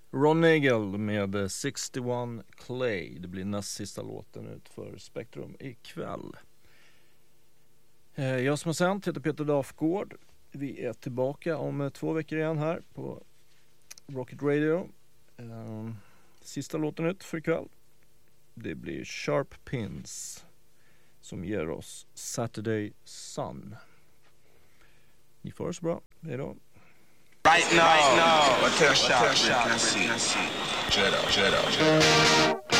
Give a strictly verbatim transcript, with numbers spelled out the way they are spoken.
Ron Nagel med sextioett Clay. Det blir näst sista låten ut för Spektrum ikväll. Jag som har sänt heter Peter Dafgård. Vi är tillbaka om två veckor igen här på Rocket Radio. Sista låten ut för ikväll. Det blir Sharp Pins som ger oss Saturday Sun. Ni får det så bra. Hej då. Right now, right now. Hotel shop, can see, can see. Jet up, jet up, jet up.